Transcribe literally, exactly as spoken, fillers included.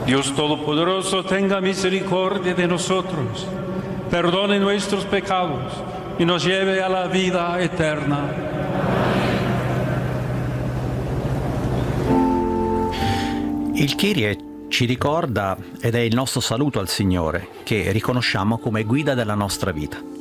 Dios Todopoderoso, tenga misericordia de nosotros, perdone nuestros pecados y nos lleve a la vida eterna. Il Kyrie ci ricorda ed è il nostro saluto al Signore, che riconosciamo come guida della nostra vita.